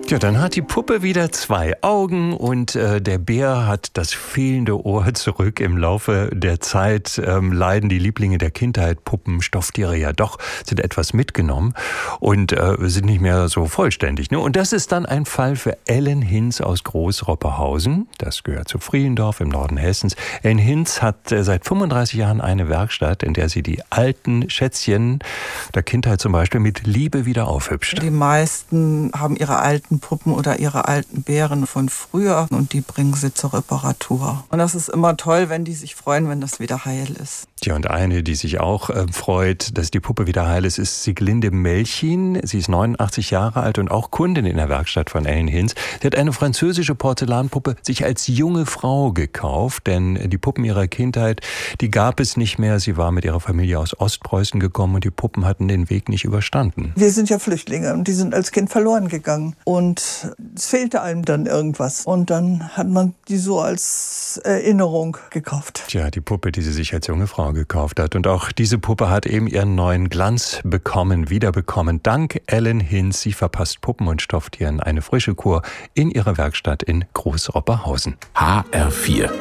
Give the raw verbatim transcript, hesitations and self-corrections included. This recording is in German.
Ja, dann hat die Puppe wieder zwei Augen und äh, der Bär hat das fehlende Ohr zurück. Im Laufe der Zeit ähm, leiden die Lieblinge der Kindheit, Puppen, Stofftiere ja doch, sind etwas mitgenommen und äh, sind nicht mehr so vollständig. Ne? Und das ist dann ein Fall für Ellen Hinz aus Groß-Ropperhausen. Das gehört zu Friedendorf im Norden Hessens. Ellen Hinz hat äh, seit fünfunddreißig Jahren eine Werkstatt, in der sie die alten Schätzchen der Kindheit zum Beispiel mit Liebe wieder aufhübscht. Die meisten haben ihre alten Puppen oder ihre alten Bären von früher und die bringen sie zur Reparatur. Und das ist immer toll, wenn die sich freuen, wenn das wieder heil ist. Tja, und eine, die sich auch äh, freut, dass die Puppe wieder heil ist, ist Sieglinde Melchin. Sie ist neunundachtzig Jahre alt und auch Kundin in der Werkstatt von Ellen Hinz. Sie hat eine französische Porzellanpuppe sich als junge Frau gekauft, denn die Puppen ihrer Kindheit, die gab es nicht mehr. Sie war mit ihrer Familie aus Ostpreußen gekommen und die Puppen hatten den Weg nicht überstanden. Wir sind ja Flüchtlinge und die sind als Kind verloren gegangen. Und es fehlte einem dann irgendwas. Und dann hat man die so als Erinnerung gekauft. Tja, die Puppe, die sie sich als junge Frau gekauft hat. Und auch diese Puppe hat eben ihren neuen Glanz bekommen, wiederbekommen. Dank Ellen Hinz. Sie verpasst Puppen und Stofftieren eine frische Kur in ihrer Werkstatt in Groß-Ropperhausen. H R vier